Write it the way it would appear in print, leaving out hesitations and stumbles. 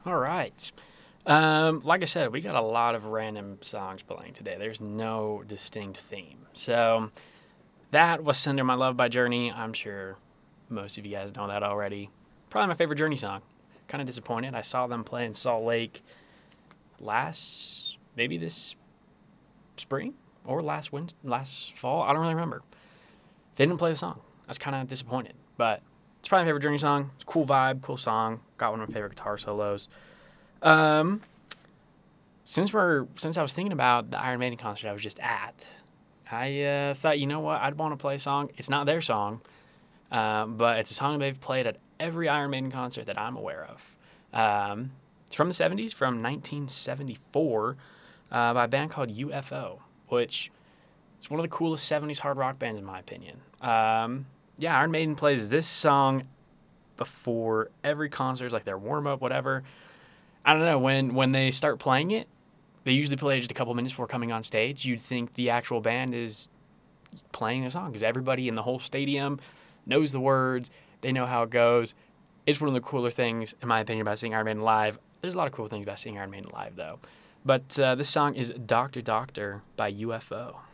All right. Like I said, we got a lot of random songs playing today. There's no distinct theme. So that was Send Her My Love by Journey. I'm sure most of you guys know that already. Probably my favorite Journey song. Kind of disappointed. I saw them play in Salt Lake maybe this spring or last fall. I don't really remember. They didn't play the song. I was kind of disappointed. But it's probably my favorite Journey song. It's a cool vibe, cool song. Got one of my favorite guitar solos. Um, since I was thinking about the Iron Maiden concert I was just at, I thought, you know what, I'd want to play a song. It's not their song, but it's a song they've played at every Iron Maiden concert that I'm aware of. It's from the '70s, from 1974, by a band called UFO, which is one of the coolest '70s hard rock bands in my opinion. Yeah, Iron Maiden plays this song before every concert, it's like their warm up, whatever. I don't know, when they start playing it, they usually play just a couple minutes before coming on stage. You'd think the actual band is playing the song because everybody in the whole stadium knows the words. They know how it goes. It's one of the cooler things, in my opinion, about seeing Iron Maiden live. There's a lot of cool things about seeing Iron Maiden live, though. But this song is Doctor Doctor by UFO.